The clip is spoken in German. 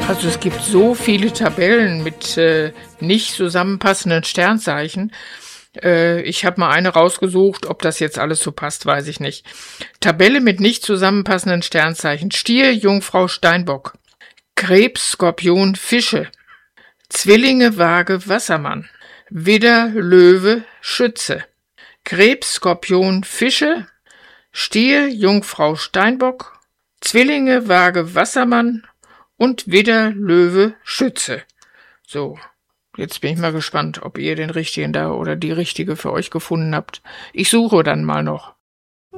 Also es gibt so viele Tabellen mit nicht zusammenpassenden Sternzeichen. Ich habe mal eine rausgesucht, ob das jetzt alles so passt, weiß ich nicht. Tabelle mit nicht zusammenpassenden Sternzeichen. Stier, Jungfrau, Steinbock. Krebs, Skorpion, Fische. Zwillinge, Waage, Wassermann. Widder, Löwe, Schütze. Krebs, Skorpion, Fische. Stier, Jungfrau, Steinbock. Zwillinge, Waage, Wassermann. Und Widder, Löwe, Schütze. So, jetzt bin ich mal gespannt, ob ihr den richtigen da oder die richtige für euch gefunden habt. Ich suche dann mal noch.